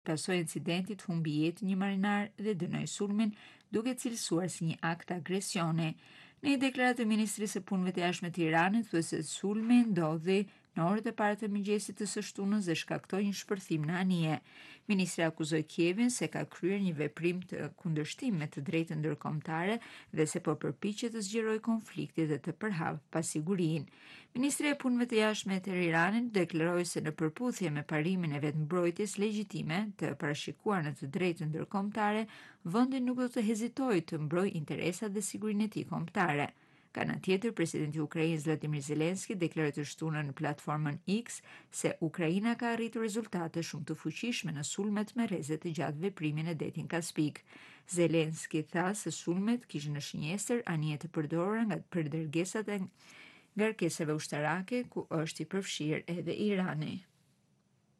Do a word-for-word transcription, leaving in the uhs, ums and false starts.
pasojë e incidentit humbi jetën një marinar dhe dënoi sulmin, duke cilësuar si një akt agresioni. Në një deklaratë e Ministrisë së Punëve të Jashtme të Iranit thuhet se sulmi ndodhi në orët e para të mëngjesit të së shtunës dhe shkaktoi një shpërthim në anije. Ministri akuzoi Kievin se ka kryer një veprim të kundërshtim me të drejtën ndërkombëtare dhe se po përpiqet të zgjerojë konfliktin dhe të përhap pasigurinë. Ministria e Punëve të Jashtme të Iranit deklaroi se në përputhje me parimin e vetmbrojtjes legjitime të parashikuar në të drejtën ndërkombëtare, vendi nuk do të hezitojë të mbrojë interesat dhe sigurinë e tij kombëtare. Ka në tjetër, presidenti i Ukrainës Vladimir Zelenski deklaroi të shtunën në platformën X se Ukraina ka arritur rezultate shumë të fuqishme në sulmet me rreze të gjatë veprimin e detin Kaspik. Zelenski tha se sulmet kishin në shënjestër anije të përdorura nga përdërgesat e ngarkesave ushtarake, ku është i përfshirë edhe Irani.